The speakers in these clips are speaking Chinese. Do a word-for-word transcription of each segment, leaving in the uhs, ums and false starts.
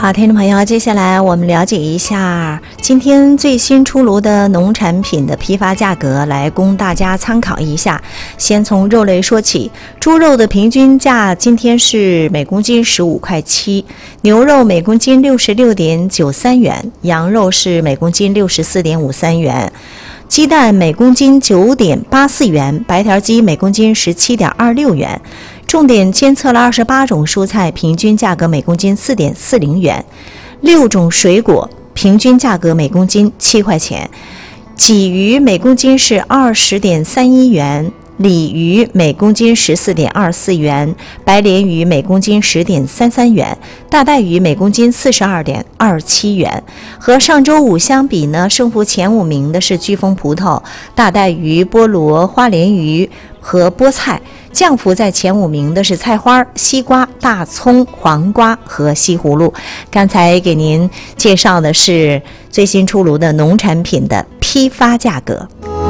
好，听众朋友，接下来我们了解一下今天最新出炉的农产品的批发价格，来供大家参考一下。先从肉类说起，猪肉的平均价今天是每公斤十五块七，牛肉每公斤六十六点九三元，羊肉是每公斤六十四点五三元。鸡蛋每公斤九点八四元，白条鸡每公斤十七点二六元。重点监测了二十八种蔬菜，平均价格每公斤四点四零元。六种水果平均价格每公斤七块钱。鲫鱼每公斤是二十点三一元，鲤鱼每公斤十四点二四元，白鲢鱼每公斤十点三三元，大带鱼每公斤四十二点二七元。和上周五相比呢，胜负前五名的是飓风葡萄、大带鱼、菠萝、花鲢鱼和菠菜。降幅在前五名的是菜花、西瓜、大葱、黄瓜和西葫芦。刚才给您介绍的是最新出炉的农产品的批发价格。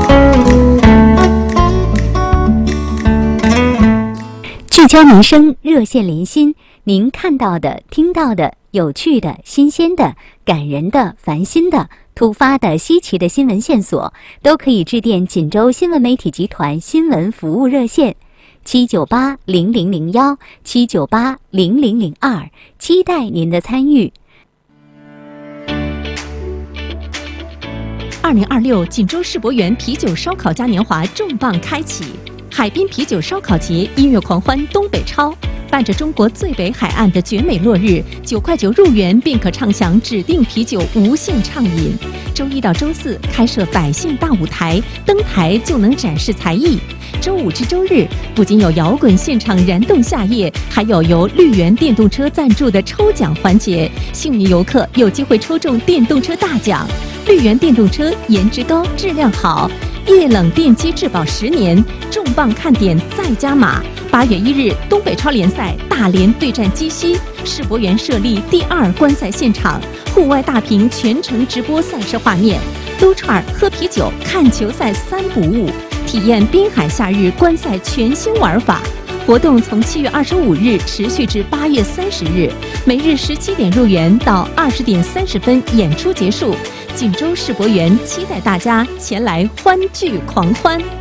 聚焦民生，热线连心，您看到的、听到的、有趣的、新鲜的、感人的、烦心的、突发的、稀奇的新闻线索，都可以致电锦州新闻媒体集团新闻服务热线七九八零零零幺七九八零零零二，期待您的参与。 二零二六锦州世博园啤酒烧烤嘉年华重磅开启，海滨啤酒烧烤节音乐狂欢东北超，伴着中国最北海岸的绝美落日，九块九入园便可畅享指定啤酒无限畅饮。周一到周四开设百姓大舞台，登台就能展示才艺。周五至周日不仅有摇滚现场燃动夏夜，还有由绿源电动车赞助的抽奖环节，幸运游客有机会抽中电动车大奖。绿源电动车颜值高，质量好，液冷电机质保十年，重磅看点再加码。八月一日，东北超联赛大连对战鸡西，世博园设立第二观赛现场，户外大屏全程直播赛事画面，撸串、喝啤酒、看球赛三不误，体验滨海夏日观赛全新玩法。活动从七月二十五日持续至八月三十日，每日十七点入园到二十点三十分演出结束。锦州世博园期待大家前来欢聚狂欢。